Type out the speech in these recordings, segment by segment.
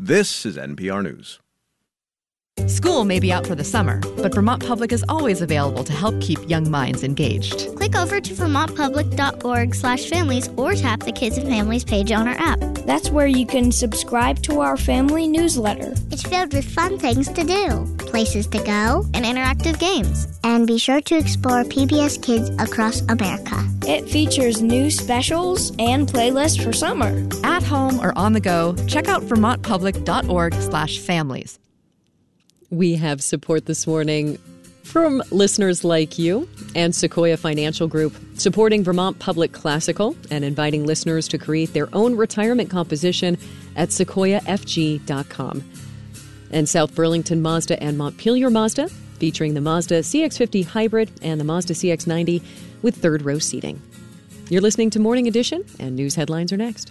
This is NPR News. School may be out for the summer, but Vermont Public is always available to help keep young minds engaged. Click over to vermontpublic.org/families or tap the Kids and Families page on our app. That's where you can subscribe to our family newsletter. It's filled with fun things to do, places to go, and interactive games. And be sure to explore PBS Kids across America. It features new specials and playlists for summer. At home or on the go, check out vermontpublic.org/families. We have support this morning from listeners like you and Sequoia Financial Group, supporting Vermont Public Classical and inviting listeners to create their own retirement composition at sequoiafg.com. And South Burlington Mazda and Montpelier Mazda, featuring the Mazda CX-50 Hybrid and the Mazda CX-90 with third row seating. You're listening to Morning Edition, and news headlines are next.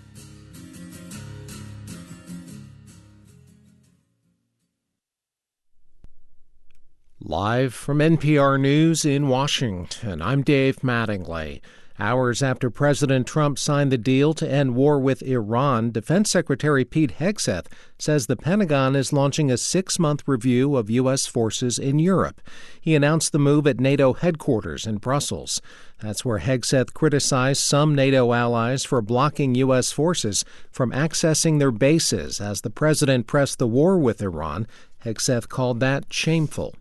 Live from NPR News in Washington, I'm Dave Mattingly. Hours after President Trump signed the deal to end war with Iran, Defense Secretary Pete Hegseth says the Pentagon is launching a 6-month review of U.S. forces in Europe. He announced the move at NATO headquarters in Brussels. That's where Hegseth criticized some NATO allies for blocking U.S. forces from accessing their bases as the president pressed the war with Iran. Hegseth called that shameful.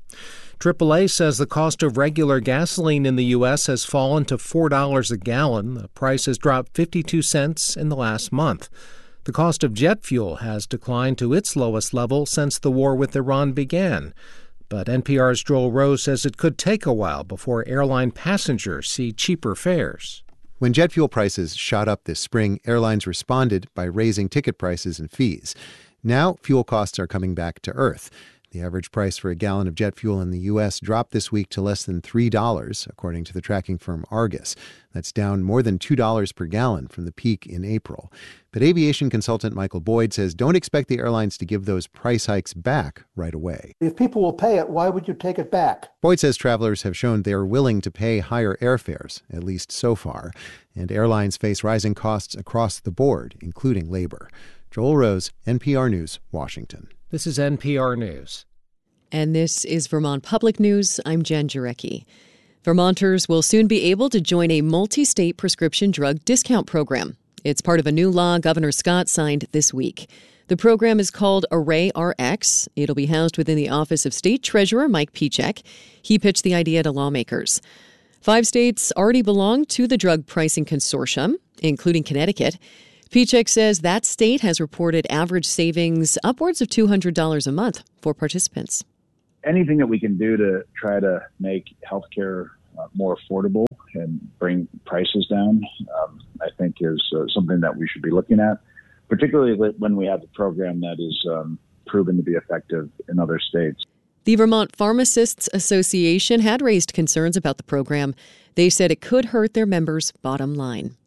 AAA says the cost of regular gasoline in the U.S. has fallen to $4 a gallon. The price has dropped 52 cents in the last month. The cost of jet fuel has declined to its lowest level since the war with Iran began. But NPR's Joel Rose says it could take a while before airline passengers see cheaper fares. When jet fuel prices shot up this spring, airlines responded by raising ticket prices and fees. Now, fuel costs are coming back to earth. The average price for a gallon of jet fuel in the U.S. dropped this week to less than $3, according to the tracking firm Argus. That's down more than $2 per gallon from the peak in April. But aviation consultant Michael Boyd says don't expect the airlines to give those price hikes back right away. If people will pay it, why would you take it back? Boyd says travelers have shown they are willing to pay higher airfares, at least so far. And airlines face rising costs across the board, including labor. Joel Rose, NPR News, Washington. This is NPR News. And this is Vermont Public News. I'm Jen Jarecki. Vermonters will soon be able to join a multi-state prescription drug discount program. It's part of a new law Governor Scott signed this week. The program is called Array RX. It'll be housed within the office of State Treasurer Mike Pieciak. He pitched the idea to lawmakers. 5 states already belong to the Drug Pricing Consortium, including Connecticut. Pieciak says that state has reported average savings upwards of $200 a month for participants. Anything that we can do to try to make healthcare more affordable and bring prices down, I think is something that we should be looking at, particularly when we have a program that is proven to be effective in other states. The Vermont Pharmacists Association had raised concerns about the program. They said it could hurt their members' bottom line.